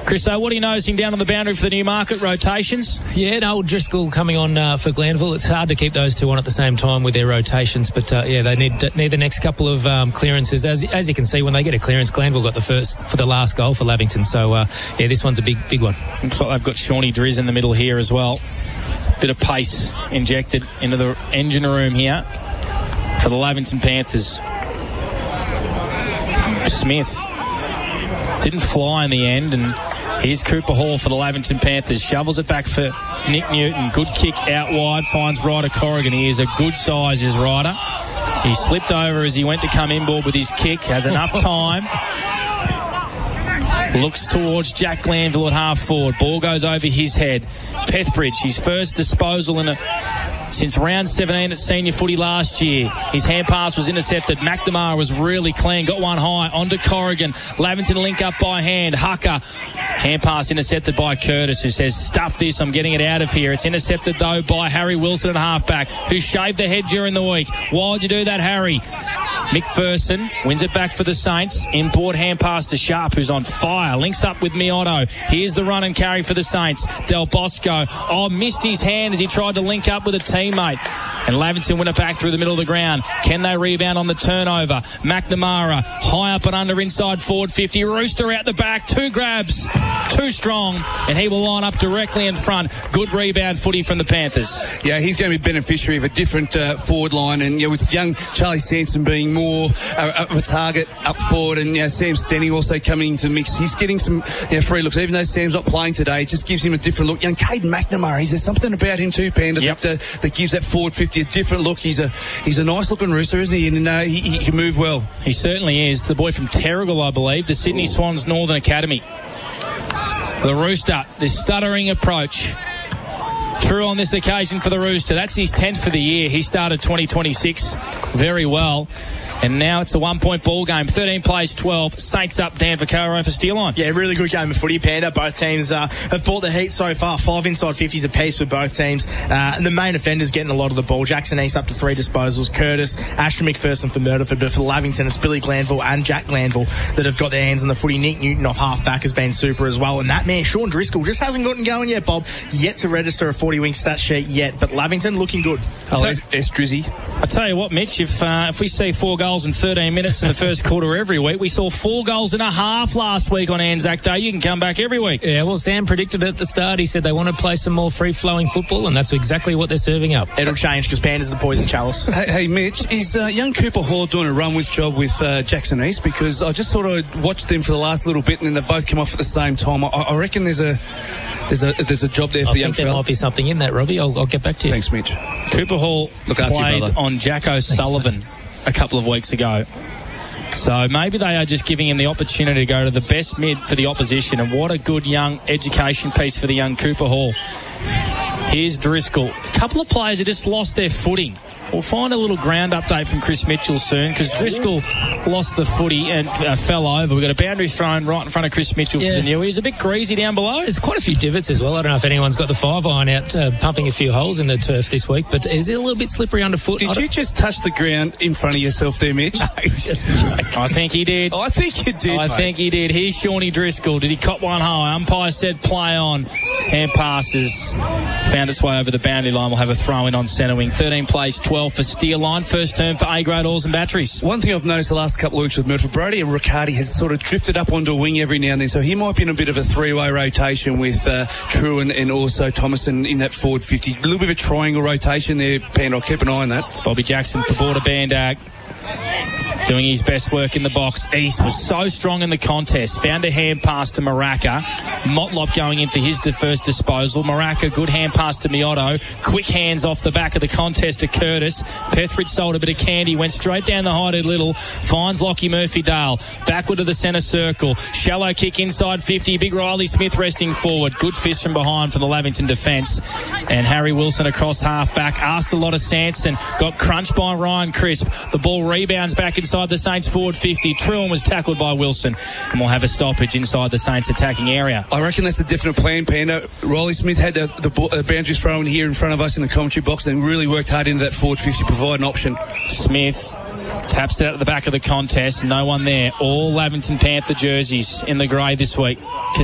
Chris, what are you noticing down on the boundary for the Newmarket rotations? Yeah, no, Driscoll coming on for Glanville. It's hard to keep those two on at the same time with their rotations, but they need the next couple of clearances. As you can see, when they get a clearance, Glanville got the first for the last goal for Lavington. So, this one's a big one. Looks like they've got Shawnee Driz in the middle here as well. Bit of pace injected into the engine room here for the Lavington Panthers. Smith didn't fly in the end, and here's Cooper Hall for the Lavington Panthers. Shovels it back for Nick Newton. Good kick out wide, finds Ryder Corrigan. He is a good size, is Ryder. He slipped over as he went to come inboard with his kick. Has enough time. Looks towards Jack Glanville at half forward. Ball goes over his head. Pethbridge, his first disposal since round 17 at senior footy last year. His hand pass was intercepted. McNamara was really clean. Got one high onto Corrigan. Lavington link up by hand. Hucker. Hand pass intercepted by Curtis, who says, stuff this, I'm getting it out of here. It's intercepted, though, by Harry Wilson at halfback, who shaved the head during the week. Why'd you do that, Harry? McPherson wins it back for the Saints. Inboard hand pass to Sharp, who's on fire. Links up with Miotto. Here's the run and carry for the Saints. Del Bosco. Missed his hand as he tried to link up with a teammate. And Lavington win it back through the middle of the ground. Can they rebound on the turnover? McNamara high up and under inside forward 50. Rooster out the back. 2 grabs. Too strong. And he will line up directly in front. Good rebound footy from the Panthers. Yeah, he's going to be beneficiary of a different forward line. And with young Charlie Sanson being more of a target up forward, and Sam Stenning also coming into the mix, he's getting some free looks. Even though Sam's not playing today, it just gives him a different look. Caden McNamara, there's something about him too, Panda, that gives that forward 50 a different look. He's a nice looking rooster, isn't he? And he can move well. He certainly is. The boy from Terrigal, I believe, the Sydney Swans Northern Academy. The Rooster, this stuttering approach. True on this occasion for the Rooster. That's his 10th for the year. He started 2026 very well. And now it's a 1-point ball game. 13 plays 12. Saints up. Dan Vaccaro for Steelline. Yeah, really good game of footy, Panda. Both teams have bought the heat so far. 5 inside 50s apiece for both teams. And the main offenders getting a lot of the ball. Jackson East up to 3 disposals. Curtis, Ashton McPherson for Murderford. But for Lavington, it's Billy Glanville and Jack Glanville that have got their hands on the footy. Nick Newton off half-back has been super as well. And that man, Sean Driscoll, just hasn't gotten going yet, Bob. Yet to register a 40-wing stat sheet yet. But Lavington looking good. Drizzy. I tell you what, Mitch, if we see 4 goals in 13 minutes in the first quarter every week, we saw 4 goals and a half last week on Anzac Day. You can come back every week. Yeah, well, Sam predicted at the start. He said they want to play some more free-flowing football, and that's exactly what they're serving up. It'll change because Panda's the poison chalice. Hey, Mitch, is young Cooper Hall doing a run-with job with Jackson East? Because I just sort of watched them for the last little bit, and then they both come off at the same time. I reckon there's a job there for the young fella. There might be something in that, Robbie. I'll get back to you. Thanks, Mitch. Cooper Hall played on Jack O'Sullivan a couple of weeks ago. So maybe they are just giving him the opportunity to go to the best mid for the opposition. And what a good young education piece for the young Cooper Hall. Here's Driscoll. A couple of players have just lost their footing. We'll find a little ground update from Chris Mitchell soon, because Driscoll lost the footy and fell over. We've got a boundary thrown right in front of Chris Mitchell for the new. He's a bit greasy down below. There's quite a few divots as well. I don't know if anyone's got the 5-iron out pumping a few holes in the turf this week, but is it a little bit slippery underfoot? Did you just touch the ground in front of yourself there, Mitch? I think he did. I think you did, I think he did. Here's Shawnee Driscoll. Did he cop one high? Umpire said play on. Hand passes. Found its way over the boundary line. We'll have a throw-in on centre wing. 13 plays 12 for Steelline. First term for A-grade oars and batteries. One thing I've noticed the last couple of weeks with Murphy, Brody and Riccardi has sort of drifted up onto a wing every now and then, so he might be in a bit of a 3-way rotation with True and also Thomason in that forward 50. A little bit of a triangle rotation there, Pan. I'll keep an eye on that. Bobby Jackson for Border Bandag, doing his best work in the box. East was so strong in the contest. Found a hand pass to Maraka. Motlop going in for his first disposal. Maraka, good hand pass to Miotto. Quick hands off the back of the contest to Curtis. Pethridge sold a bit of candy. Went straight down the height a little. Finds Lockie Murphy-Dale. Backward to the centre circle. Shallow kick inside 50. Big Riley Smith resting forward. Good fist from behind for the Lavington defence. And Harry Wilson across half-back. Asked a lot of Sanson. Got crunched by Ryan Crisp. The ball rebounds back inside the Saints forward 50. Truan was tackled by Wilson, and we'll have a stoppage inside the Saints attacking area. I reckon that's a definite plan, Panda. Riley Smith had the boundaries thrown here in front of us in the commentary box and really worked hard into that forward 50 to provide an option. Smith taps it out at the back of the contest. No one there. All Lavington Panther jerseys in the grey this week.